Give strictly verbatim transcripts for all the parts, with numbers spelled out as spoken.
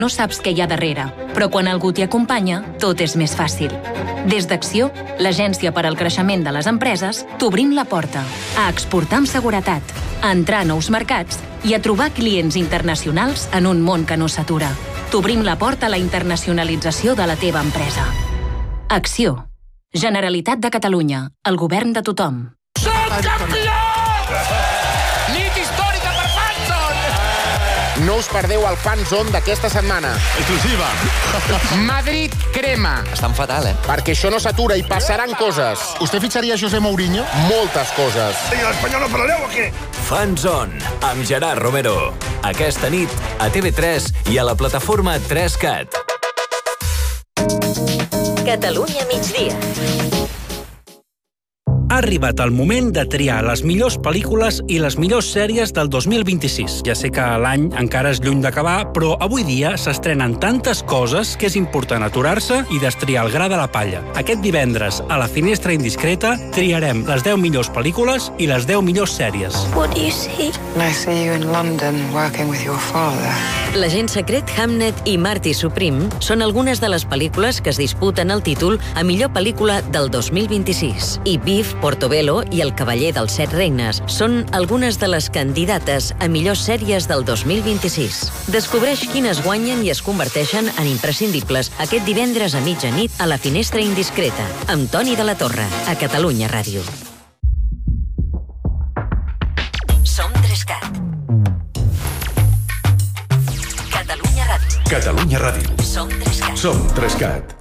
No saps què hi ha darrere, però quan algú t'hi acompanya, tot és més fàcil. Des d'Acció, l'agència per al creixement de les empreses, t'obrim la porta a exportar amb seguretat, a entrar a nous mercats i a trobar clients internacionals en un món que no s'atura. T'obrim la porta a la internacionalització de la teva empresa. Acció. Generalitat de Catalunya. El govern de tothom. Som campions! Nit històrica per Fanzone! No us perdeu el Fanzone d'aquesta setmana. Exclusiva. Madrid crema. Estan fatal, eh? Perquè això no s'atura i passaran coses. ¿Usted ficharía a José Mourinho? Moltes coses. I l'espanyol no parlareu o què? Fanzone, amb Gerard Romero. Aquesta nit a T V tres i a la plataforma tres cat. Catalunya migdia. Ha arribat el moment de triar les millors pel·lícules i les millors sèries del dos mil vint-i-sis. Ja sé que l'any encara és lluny d'acabar, però avui dia s'estrenen tantes coses que és important aturar-se i destriar el gra de la palla. Aquest divendres, a la Finestra Indiscreta, triarem les deu millors pel·lícules i les deu millors sèries. What do you see? I see you in London working with your father. L'agent secret Hamnet i Marty Supreme són algunes de les pel·lícules que es disputen el títol a millor pel·lícula del dos mil vint-i-sis. I Beef, Portobello i El cavaller dels set regnes són algunes de les candidates a millors sèries del dos mil vint-i-sis. Descobreix quines guanyen i es converteixen en imprescindibles aquest divendres a mitjanit a la Finestra Indiscreta, amb Toni de la Torre, a Catalunya Ràdio. Som tres cat. Catalunya Ràdio. Catalunya Ràdio. Som tres cat. Som tres cat.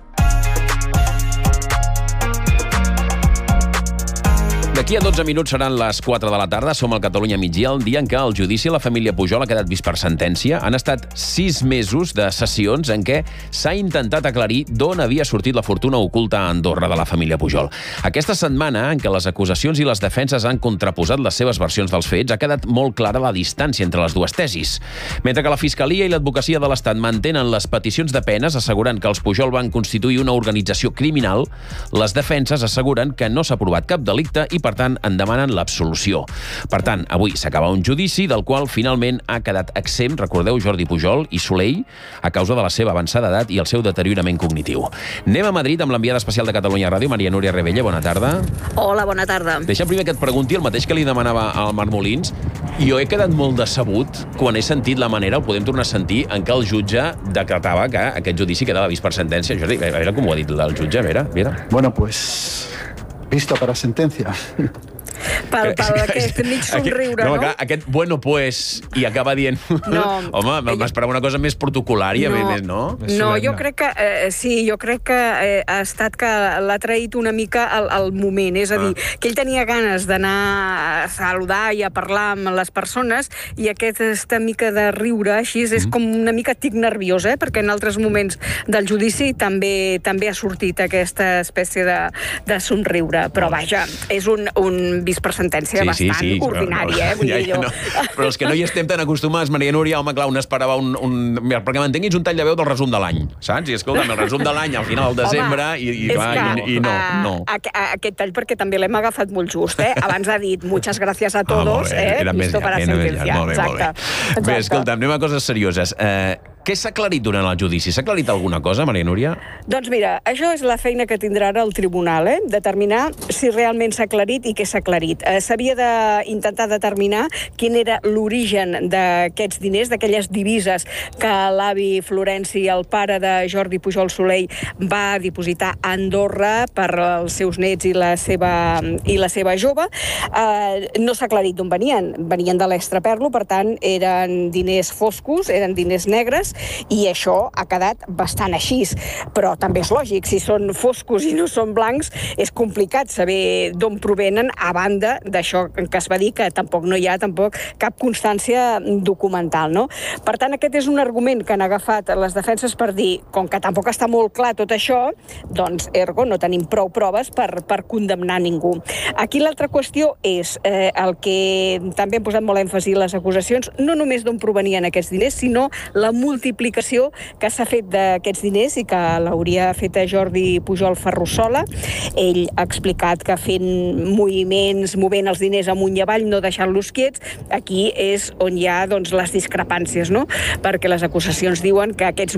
D'aquí a dotze minuts seran les quatre de la tarda. Som al Catalunya migdia, el dia en què el judici a la família Pujol ha quedat vist per sentència. Han estat sis mesos de sessions en què s'ha intentat aclarir d'on havia sortit la fortuna oculta a Andorra de la família Pujol. Aquesta setmana, en què les acusacions i les defenses han contraposat les seves versions dels fets, ha quedat molt clara la distància entre les dues tesis. Mentre que la Fiscalia i l'Advocacia de l'Estat mantenen les peticions de penes assegurant que els Pujol van constituir una organització criminal, les defenses asseguren que no s'ha provat cap delicte i, per tant, en demanen l'absolució. Per tant, avui s'acaba un judici del qual finalment ha quedat exempt, recordeu, Jordi Pujol i Soleil, a causa de la seva avançada edat i el seu deteriorament cognitiu. Anem a Madrid amb l'enviada especial de Catalunya Ràdio, Maria Núria Rebella. Bona tarda. Hola, bona tarda. Deixa'm primer que et pregunti el mateix que li demanava al Marc Molins. Jo he quedat molt decebut quan he sentit la manera, ho podem tornar a sentir, en què el jutge decretava que aquest judici quedava vist per sentència. Jordi, a veure com ho ha dit el jutge, a veure, mira. Bueno, pues visto para sentencia. Pel, pel aquest mig somriure, no? no? Clar, aquest bueno pues, i acaba dient... No. Home, m'esperava una cosa més protocolària, no. més, no? No, jo crec que... Eh, sí, jo crec que eh, ha estat que l'ha traït una mica al, al moment. És a dir, ah. que ell tenia ganes d'anar a saludar i a parlar amb les persones i aquesta mica de riure així és mm. com una mica tic nerviós, eh? Perquè en altres moments del judici també també ha sortit aquesta espècie de, de somriure. Però vaja, és un, un vist per sentència sí, bastant sí, sí, ordinari, però, eh? Vull ja, dir, jo... no. Però els que no hi estem tan acostumats, Maria Núria, home, clar, un esperava un... un... Mira, perquè m'entenguis un tall de veu del resum de l'any, saps? I escolta'm, el resum de l'any al final del desembre home, i, i, va, que, i, i no, uh, no. A, a, aquest tall perquè també l'hem agafat molt just, eh? Abans ha dit muchas gracias a todos, ah, eh? Visto para sentencia. Molt bé, exacte, molt bé. Bé, escolta'm, anem a coses serioses. Eh, Què s'ha aclarit durant el judici? S'ha aclarit alguna cosa, Maria Núria? Doncs mira, això és la feina que tindrà ara el tribunal, eh? Determinar si realment s'ha aclarit i què s'ha aclarit. Eh, S'havia d'intentar determinar quin era l'origen d'aquests diners, d'aquelles divises que l'avi Florenci, el pare de Jordi Pujol Soleil, va dipositar a Andorra per als seus nets i la seva, i la seva jove. Eh, no s'ha aclarit d'on venien. Venien de l'Extraperlo, per tant, eren diners foscos, eren diners negres, i això ha quedat bastant així. Però també és lògic, si són foscos i no són blancs, és complicat saber d'on provenen, a banda d'això que es va dir, que tampoc no hi ha tampoc cap constància documental, no? Per tant, aquest és un argument que han agafat les defenses per dir, com que tampoc està molt clar tot això, doncs, ergo, no tenim prou proves per, per condemnar ningú. Aquí l'altra qüestió és eh, el que també han posat molt èmfasi les acusacions, no només d'on provenien aquests diners, sinó la multa multiplicació que s'ha fet d'aquests diners i que l'hauria fet a Jordi Pujol Ferrusola. Ell ha explicat que fent moviments, movent els diners amunt i avall, no deixant-los quiets, aquí és on hi ha doncs, les discrepàncies, no? Perquè les acusacions diuen que aquests